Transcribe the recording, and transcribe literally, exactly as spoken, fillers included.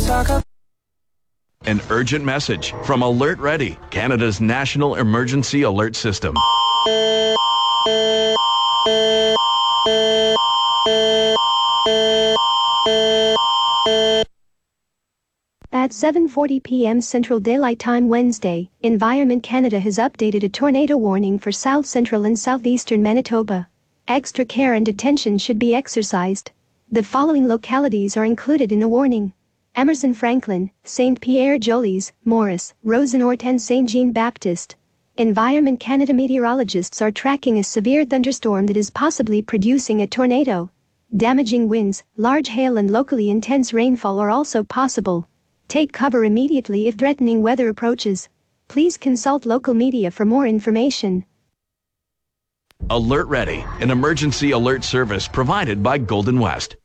An urgent message from Alert Ready, Canada's national emergency alert system. At seven forty p m Central Daylight Time Wednesday, Environment Canada has updated a tornado warning for south central and southeastern Manitoba. Extra care and attention should be exercised. The following localities are included in the warning: Emerson Franklin, Saint Pierre Jolies, Morris, Rosenort and Saint Jean Baptiste. Environment Canada meteorologists are tracking a severe thunderstorm that is possibly producing a tornado. Damaging winds, large hail and locally intense rainfall are also possible. Take cover immediately if threatening weather approaches. Please consult local media for more information. Alert Ready, an emergency alert service provided by Golden West.